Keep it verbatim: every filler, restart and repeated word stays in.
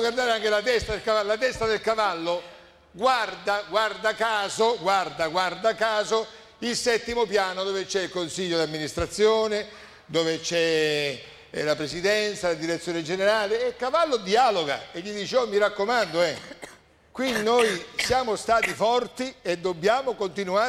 guardare anche la testa del cavallo. La testa del cavallo guarda, guarda caso, guarda, guarda caso, il settimo piano dove c'è il consiglio di amministrazione, dove c'è la presidenza, la direzione generale, e il cavallo dialoga e gli dice: oh, mi raccomando, eh, qui noi siamo stati forti e dobbiamo continuare